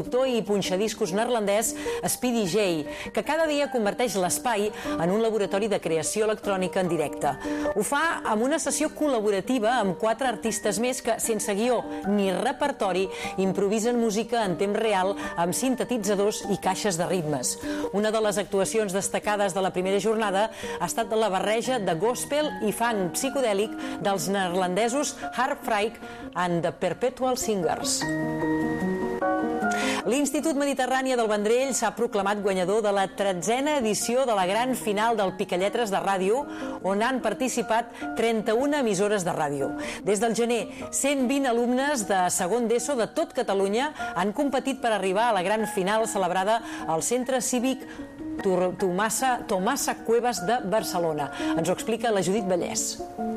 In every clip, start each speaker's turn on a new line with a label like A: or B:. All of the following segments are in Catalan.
A: productor i punxadiscos neerlandès Speedy J, que cada dia converteix l'espai en un laboratori de creació electrònica en directe. Ho fa amb una sessió col·laborativa amb 4 artistes més que, sense guió ni repertori, improvisen música en temps real amb sintetitzadors i caixes de ritmes. Una de les actuacions destacades de la primera jornada ha estat la barreja de gospel i funk psicodèlic dels neerlandesos Heartbreak and the Perpetual Singers. L'Institut Mediterrània del Vendrell s'ha proclamat guanyador de la 13a edició de la gran final del Picalletres de Ràdio, on han participat 31 emissores de ràdio. Des del gener, 120 alumnes de segon d'ESO de tot Catalunya han competit per arribar a la gran final celebrada al Centre Cívic Tomasa Cuevas de Barcelona. Ens ho explica la Judit Vallès.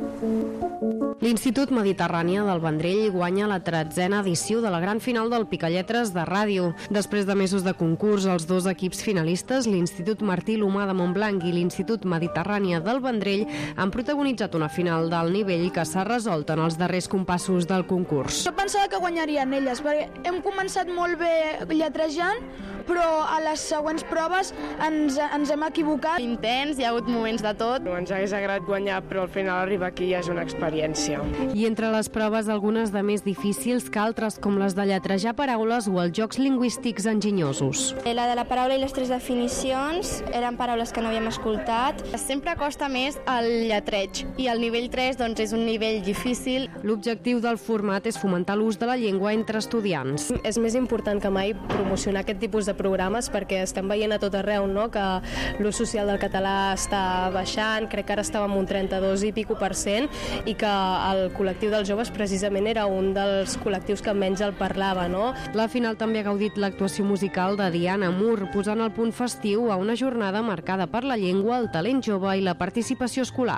B: L'Institut Mediterrània del Vendrell guanya la 13a edició de la gran final del Picalletres de Ràdio. Després de mesos de concurs, els 2 equips finalistes, l'Institut Martí l'Humà de Montblanc i l'Institut Mediterrània del Vendrell, han protagonitzat una final d'alt nivell que s'ha resolt en els darrers compassos del concurs.
C: Jo pensava que guanyarien elles, perquè hem començat molt bé lletrejant, però a les següents proves ens hem equivocat.
D: Intens, hi ha hagut moments de tot.
E: Ens hagués agradat guanyar, però al final arribar aquí ja és una experiència.
B: I entre les proves, algunes de més difícils que altres, com les de lletrejar paraules o els jocs lingüístics enginyosos.
F: La de la paraula i les 3 definicions eren paraules que no havíem escoltat.
D: Sempre costa més el lletreig i el nivell 3 doncs, és un nivell difícil.
B: L'objectiu del format és fomentar l'ús de la llengua entre estudiants.
G: És més important que mai promocionar aquest tipus de programes perquè estem veient a tot arreu, no?, que l'ús social del català està baixant. Crec que ara estàvem un 32 i pico% i que el col·lectiu dels joves precisament era un dels col·lectius que menys el parlava, no?
B: La final també ha gaudit l'actuació musical de Diana Moore, posant el punt festiu a una jornada marcada per la llengua, el talent jove i la participació escolar.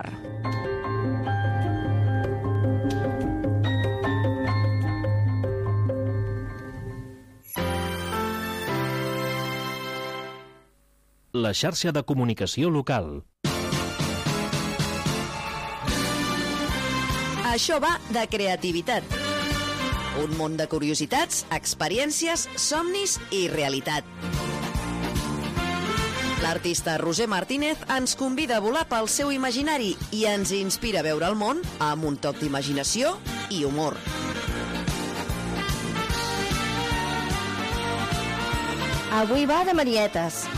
H: La xarxa de comunicació local.
I: Això va de creativitat. Un món de curiositats, experiències, somnis i realitat. L'artista Roser Martínez ens convida a volar pel seu imaginari i ens inspira a veure el món amb un toc d'imaginació i humor.
J: Avui va de marietes.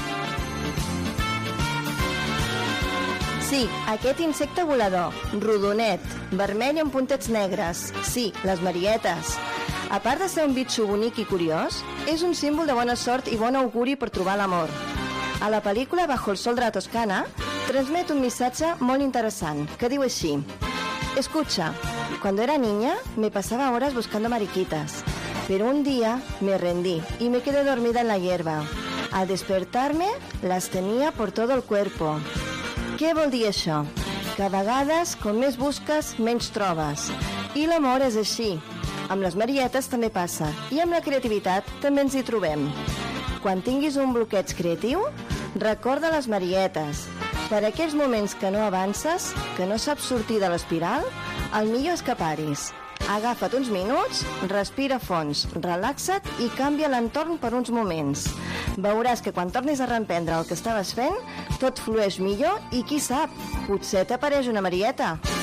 J: Sí, aquest insecte volador, rodonet, vermell amb puntets negres. Sí, les marietes. A part de ser un bitxo bonic i curiós, és un símbol de bona sort i bon auguri per trobar l'amor. A la pel·lícula Bajo el sol de la Toscana transmet un missatge molt interessant, que diu així: Escucha, cuando era niña me pasaba horas buscando mariquitas, pero un día me rendí y me quedé dormida en la hierba. Al despertarme, las tenía por todo el cuerpo. Què vol dir això? Que a vegades, com més busques, menys trobes. I l'amor és així. Amb les marietes també passa. I amb la creativitat també ens hi trobem. Quan tinguis un bloqueig creatiu, recorda les marietes. Per aquells moments que no avances, que no saps sortir de l'espiral, el millor és que paris. Agafa't uns minuts, respira fons, relaxa't i canvia l'entorn per uns moments. Veuràs que quan tornis a reemprendre el que estaves fent, tot flueix millor i qui sap, potser t'apareix una marieta.